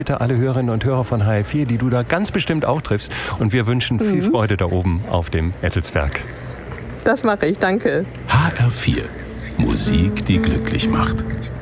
Bitte alle Hörerinnen und Hörer von HR4, die du da ganz bestimmt auch triffst. Und wir wünschen viel Freude da oben auf dem Ettelsberg. Das mache ich, danke. HR4. Musik, die glücklich macht.